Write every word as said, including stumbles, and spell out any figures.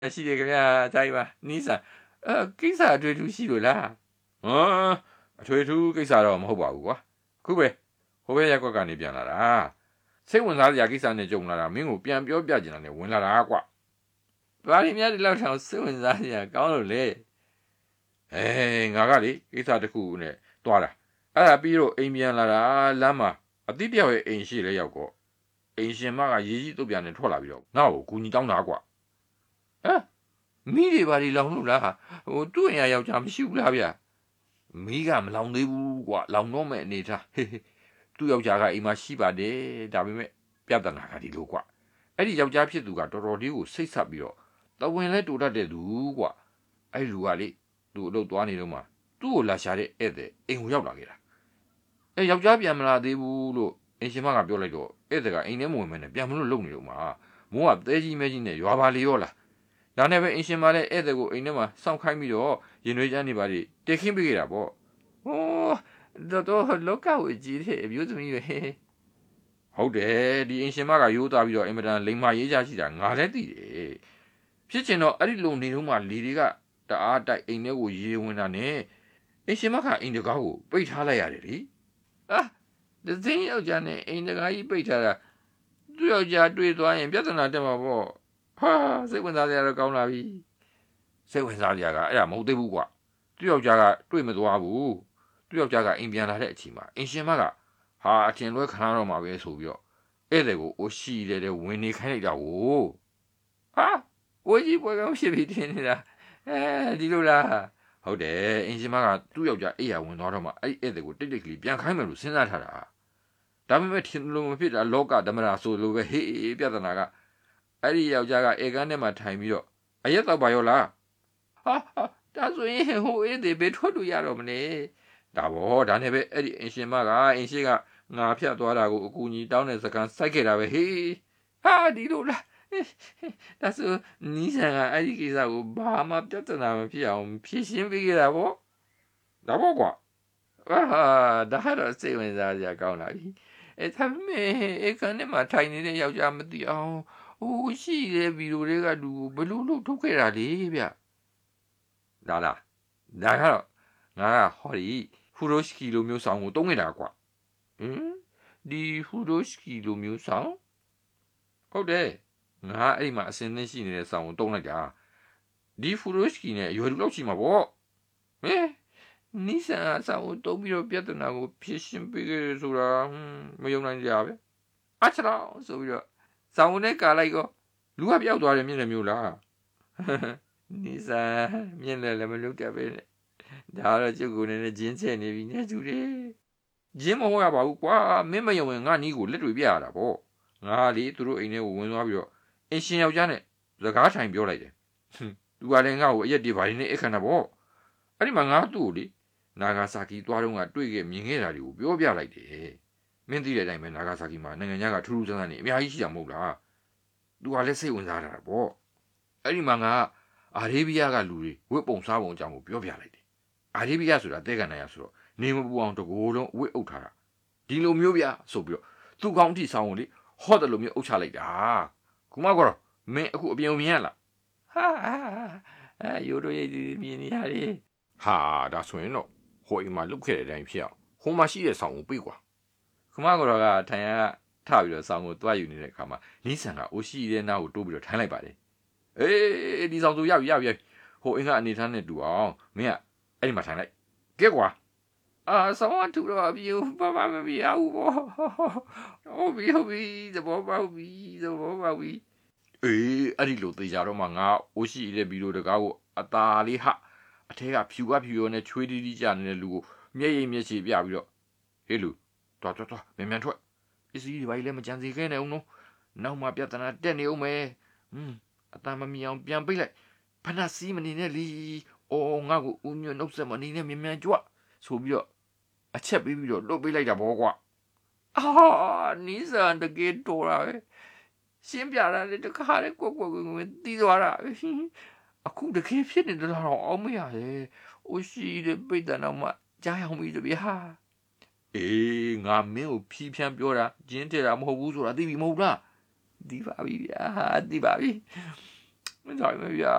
ရှိတယ်ခင်ဗျာတိုင်းပါနီးစာအဲကိစ္စအတွေ့အကြုံရှိလို့လားဟမ်အထွေထူးကိစ္စတော့မဟုတ်ပါဘူးကွာခုပဲဟိုဘက်ရက်ကွက်ကနေပြန်လာတာစိတ်ဝင်စားစရာကိစ္စနဲ့ကြုံလာတာမင်းကိုပြန်ပြောပြချင်တာနဲ့ဝင်လာတာကွာဘာလို့များဒီလောက်ထောင်စိတ်ဝင်စားစရာကောင်းလို့လဲအဲငါကလေကိစ္စတစ်ခုနဲ့တွားတာအဲ့ဒါပြီးတော့အိမ်ပြန်လာတာလမ်းမှာအတိပြောက်ရဲ့အိမ်ရှိလဲရောက်တော့အိမ်ရှင်မကရေးကြီးတုတ်ပြန်နဲ့ထွက်လာပြီးတော့ငါ့ကိုကူညီတောင်းတာကွာဟမ်မိတွေဘာတွေလောင်လို့လားဟိုသူ့အိမ်ယောက်ျားမရှိဘူးလားဗျမိကမလောင်သေးဘူးကွာလောင်တော့မဲ့အနေထားဟေးဟေးသူ့ယောက်ျားကအိမ်မှာရှိပါတယ်ဒါပေမဲ့ပြဿနာကဒီလိုကွာအဲ့ဒီယောက်ျားဖြစ်သူကတော်တော်လေးကိုစိတ်ဆက်ပြီးတော့တဝင်လဲတူတတ်တဲ့သူကွာအဲ့လူကလေသူ့အလုပ်သွားနေတော့မှသူ့ကိုလာရှာတဲ့ဧည့်သည်အိမ်ကိုရောက်လာခဲ့တာအဲ့ယောက်ျားပြန်မလာသေးဘူးလို့အင်ရှင်မကပြောလိုက်တော့ဧည့်သည်ကအိမ်ထဲမဝင်မနဲ့ပြန်မလို့လုံနေတော့မှမိုးကသဲကြီးမဲကြီးနဲ့ရွာပါလေရောလားဒါနဲ့ပဲအင်ရှင်မလည်းဧည့်သည်ကိုအိမ်ထဲမှာစောင့်ခိုင်းပြီးတော့ရင်တွေးချမ်းနေပါလေတက်ခင်းပေးခဲ့တာပေါ့ဟောတော်တော်လောကကိုကြီးတဲ့အမျိုးသမီးပဲဟုတ်တယ်ဒီအင်ရှင်မကရိုးသားပြီးတော့အင်မတန်လိမ္မာရေးချရှိတာငါလည်းသိတယ်ဖြစ်ချင်တော့အဲ့ဒီလုံနေတော့မှလေတွေကတအားတိုက်အိမ်ထဲကိုရေဝင်တာနဲ့အင်ရှင်မကအိမ်တကားကိုပိတ်ထားလိုက်ရတယ်လေအာဒီစင်းယောက်ျားနဲ့အိမ်တကားကြီးပိတ်ထားတာသူ့ယောက်ျားတွေ့သွားရင်ပြဿနာတက်မှာပေါ့ဟာစိတ်ဝင်စားစရာတော့ကောင်းလာပြီစိတ်ဝင်စားစရာကအဲ့ဒါမဟုတ်သေးဘူးကွာသူ့ယောက်ျားကတွေ့မသွားဘူးသူ့ယောက်ျားကအိမ်ပြန်လာတဲ့အချိန်မှာအင်ရှင်မကဟာအထင်လွဲခံရတော့မှာပဲဆိုပြီးတော့ဧည့်သည်ကိုအိုရှိတယ်တဲ့ဝင်နေခိုင်းလိုက်တာကိုဟာဝကြီးပွဲကောင်းဖြစ်ပြီးတင်နေတာအဲဒီလိုလားဟုတ်တယ်အင်ရှင်မကသူ့ယောက်ျားအိယာဝင်သွားတော့မှအဲ့ဒီဧည့်သည်ကိုတိတ်တိတ်ကလေးပြန်ခိုင်းမယ်လို့စဉ်းစားထားတာဒါပေမဲ့ထင်လို့မဖြစ်တာလောကဓမ္မရာဆိုလိုပဲဟေးပြဿနာကအဲ့ဒီယောက်ျားကဧကန်ထဲမှာထိုင်ပြီးတော့အရက်တော့ပါရောလားဟာဒါဆိုရင်ဟိုဧည့်သည်ပဲထွက်လို့ရတော့မလဲဒါဘောဒါနဲ့ပဲအဲ့ဒီအင်ရှင်မကအင်ရှိကငါဖြတ်သွားတာကိုအကူကြီးတောင်းတဲ့စကားစိုက်ခဲ့တာပဲဟေးဟာဒီလိုလားဒါဆိုနီးဆန်ကအဲ့ဒီကိစ္စကိုဘာမှပြဿနာမဖြစ်အောင်ဖြေရှင်းပေးခဲ့တာပေါ့ဒါပေါ့ကွာဟာဒါတော့စိတ်ဝင်စားစရာကောင်းလာပြီအဲဒါပေမဲ့အခန်းထဲမှာထိုင်နေတဲ့ယောက်ျားမသိအောင်ဟိုရှိတဲ့ဗီဒီယိုတွေကလူဘလို့လို့ထုတ်ခဲ့တာလေဗျဒါလားဒါကတော့ငါကဟောဒီဖူရိုရှ်ကီလိုမျိုးဆောင်ကိုတုံးနေတာကွာဟမ်ဒီဖူရိုရှ်ကီလိုမျိုးဆောင်ဟုတ်တယ်ငါအဲ့ဒီမှာအစင်းသင်းရှိနေတဲ့ဆောင်ကိုတုံးလိုက်တာဒီဖူရိုရှ်ကီနဲ့ရွယ်လူလောက်ရှိမှာပေါ့ဟဲ့နီးစန်အဆောင်ကိုတုံးပြီးတော့ပြဿနာကိုဖြေရှင်းပေးခဲ့ဆိုတာမယုံနိုင်ကြပဲအချရာဆိုပြီးတော့ဆောင်နဲ့ကာလိုက်ကောလူကပြောက်သွားတယ်မြင်တယ်မျိုးလားနီးစန်မြင်တယ်လည်းမလုပ်တတ်ပဲနဲ့ဒါတော့ကျုပ်ကိုလည်းဂျင်းချဲ့နေပြီနဲ့သူတွေဂျင်းမဟုတ်ရပါဘူးကွာမင်းမယုံရင်ငါနီးကိုလက်တွေပြရတာပေါ့ငါလေသူတို့အိမ်ထဲကိုဝင်သွားပြီးတော့အင်ရှင်ယောက်ျားနဲ့စကားထိုင်ပြောလိုက်တယ်သူကလည်းငါ့ကိုအရက်တွေဘာတွေနဲ့အခမ်းတာပေါ့အဲ့ဒီမှာငါသူ့ကိုလေနာဂါဆာကီသွားတော့ကတွေ့ခဲ့မြင်ခဲ့တာတွေကိုပြောပြလိုက်တယ်မင်းသိတဲ့အတိုင်းပဲနာဂါဆာကီမှာနိုင်ငံခြားကထူးထူးဆန်းဆန်းနေအများကြီးရှိတာမဟုတ်လားသူကလည်းစိတ်ဝင်စားတာပေါ့အဲ့ဒီမှာငါအာရေဗျကလူတွေဝတ်ပုံစားပုံအကြောင်းကိုပြောပြလိုက်တယ်အာရေဗျဆိုတာတဲကန်နိုင်ရဆိုတော့နေမပူအောင်တကိုယ်လုံးဝတ်အုပ်ထားတာဒီလိုမျိုးဗျဆိုပြီးတော့သူ့ကောင်းတိဆောင်းကိုလေဟော့တယ်လို့မျိုးအုပ်ချလိုက်တာကူမကောမင်းအခုအပြင်မြင်ရလားဟာအဲယူရိုရဲ့ဒီမြင်နေရတယ်ဟာဒါဆိုရင်တော့ဟိုအိမ်မှာလုတ်ခဲ့တဲ့အတိုင်းဖြစ်အောင်ဟိုမှာရှိတဲ့ဆောင်ကိုပြေးကွာခမကောကထိုင်ရထပြီးတော့ဆောင်ကိုတွားယူနေတဲ့အခါမှာနီးဆန်ကအိုရှိတဲ့နားကိုတိုးပြီးတော့ထိုင်လိုက်ပါတယ်အေးဒီဆောင်ဆိုရပြီရပြီဟိုအင်းကအနေထားနဲ့တူအောင်မင်းကအဲ့ဒီမှာထိုင်လိုက်ကဲကွာအာဆောင်ကတူတော့ပြီဘာမှမပြရဘူးပေါ့ဟုတ်ပြီဟုတ်ပြီသဘောပေါက်ပြီသဘောပေါက်ပြီအေးအဲ့ဒီလိုသေချာတော့မှငါအိုရှိတဲ့ဗီဒီယိုတကားကိုအตาလေးဟာအထဲကဖြူကဖြူရောနဲ့ချွေးတီးတီးကြနေတဲ့လူကိုမျက်ရည်မျက်ခြေပြပြီးတော့ဟေးလူတော်တော်တော်မြန်မြန်ထွက်ပစ္စည်းတွေဘာကြီးလဲမကြံစီခဲနေအောင်နော်နောက်မှပြဿနာတက်နေအောင်မယ်ဟွန်းအตาမမြင်အောင်ပြန်ပိတ်လိုက်ဖနာစီးမနေနဲ့လီအော်ငါ့ကိုဦးညွတ်နှုတ်ဆက်မနေနဲ့မြန်မြန်ကြွဆိုပြီးတော့အချက်ပေးပြီးတော့လွတ်ပေးလိုက်တာဘောကွာအာနီးစံတကယ်တော်တာပဲရှင်းပြတာလေတခါလေကွက်ကွက်ကွက်ကွက်တီးသွားတာအခုတကယ်ဖြစ်နေတော့အောင်မရရဲ့အိုရှိတဲ့ပိတ်တန်တော့မှကြားအောင်ပြီတပြားအေးငါမင်းကိုဖြီးဖြန်းပြောတာဂျင်းထဲတာမဟုတ်ဘူးဆိုတာသိပြီမဟုတ်လားသိပါပြီဗျာသိပါပြီမကြောက်မဗျာ